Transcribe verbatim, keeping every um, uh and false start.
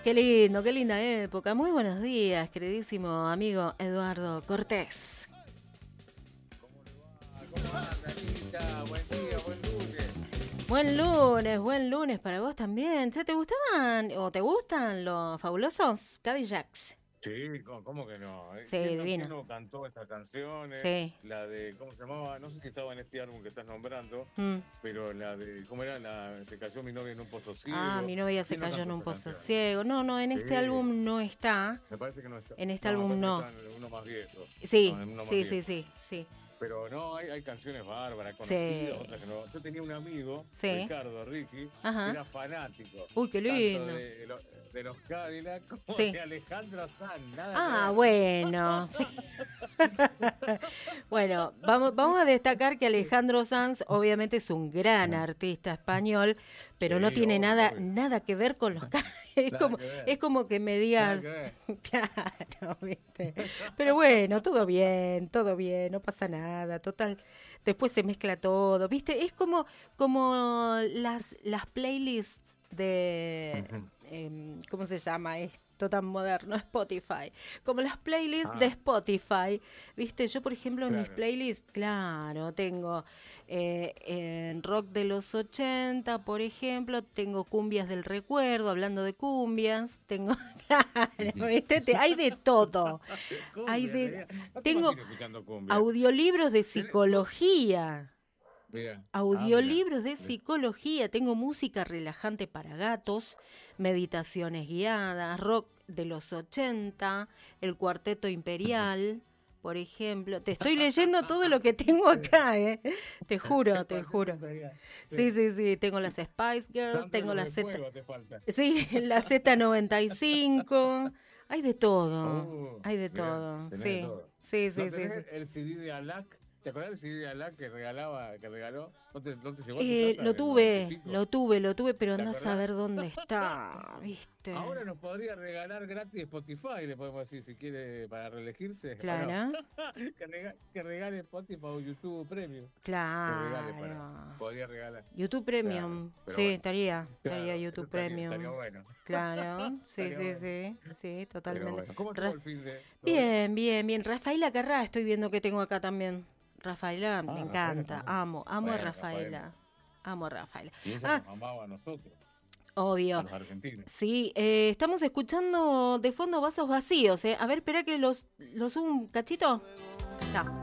Qué lindo, qué linda época. Muy buenos días, queridísimo amigo Eduardo Cortés. ¿Cómo anda, Anita? Buen día, buen lunes. Buen lunes, buen lunes para vos también. Che, ¿te gustaban o te gustan los fabulosos Cadillacs? Sí, ¿cómo, cómo que no? Sí, ¿Quién, no, divino. quién no cantó estas canciones? Sí. La de, ¿cómo se llamaba? No sé si estaba en este álbum que estás nombrando, Mm. pero la de, ¿cómo era? La, se cayó mi novia en un pozo ciego. Ah, mi novia se ¿Quién no cayó en cantó un esta pozo canción? ciego. No, no, en Sí. este álbum no está. Me parece que no está. En este no, álbum me no. parece que está en uno más viejo. Sí, No, en uno más sí, viejo. sí, sí, sí. Pero no, hay, hay canciones bárbaras, Sí. conocidas, otras que no. Yo tenía un amigo, Sí. Ricardo, Ricky, Ajá. que era fanático. Uy, qué Tanto lindo. de, lo- de los Cadillac como Sí. de Alejandro Sanz. Nada Ah, que ver. bueno, sí. Bueno, vamos, vamos a destacar que Alejandro Sanz obviamente es un gran artista español, pero Sí, no tiene obvio, nada, obvio. nada que ver con los ca- es Nada como, que ver. es como que me Nada digas, que ver. claro, ¿viste? Pero bueno, todo bien, todo bien, no pasa nada, total. Después se mezcla todo, ¿viste? Es como, como las, las playlists de, Ujú. em, ¿cómo se llama esto tan moderno? Spotify. Como las playlists Ah. de Spotify, ¿viste? Yo, por ejemplo, en mis Claro. playlists, claro, tengo eh, en rock de los ochenta, por ejemplo, tengo cumbias del recuerdo, hablando de cumbias, tengo, claro, ¿viste? Te- hay de todo. Cumbia, Hay de- mirá. No te tengo imagino escuchando cumbia. Audiolibros de psicología. Mirá. Audiolibros Ah, de mirá. psicología, tengo música relajante para gatos, meditaciones guiadas, rock de los ochenta, el Cuarteto Imperial, por ejemplo. Te estoy leyendo todo lo que tengo acá, ¿eh? Te juro, te juro. Sí, sí, sí, tengo las Spice Girls, Sandra tengo los la de Z, fuego te falta. sí, la Z noventa y cinco, hay de todo, Uh, hay de mirá, todo, tenés de sí, todo. sí, sí, ¿No sí, tenés sí. el C D de Alac? ¿Te acordás del C D de Alac que regalaba, que regaló? ¿No te, no te llegó a tu Eh, casa lo en el noventa y tuve, pico? lo tuve, lo tuve, pero ¿Te andás a acordás? ver dónde está, ¿viste? Ahora nos podría regalar gratis Spotify, le podemos decir, si quiere, para reelegirse. ¿o no? Claro, que, rega- que regale Spotify o YouTube Premium. Que regale para. claro. Podría regalar. YouTube Premium, Claro, pero sí, bueno. estaría, estaría Claro, YouTube eso estaría, Premium. estaría bueno. Claro, sí, Estaría sí, bueno. sí, sí, Pero totalmente. bueno, ¿cómo Ra- estuvo el fin de? ¿Todo bien? Bien, bien, bien. Rafaela Carrá estoy viendo que tengo acá también. Rafaela, me Ah, Rafaela encanta, también. amo, amo a Bueno, Rafaela, Rafaela. amo a Rafaela. Y ella Ah, nos amaba a nosotros, a obvio. los argentinos. Sí, eh, estamos escuchando de fondo Vasos Vacíos, ¿eh? A ver, espera que los, los subo un cachito. Está.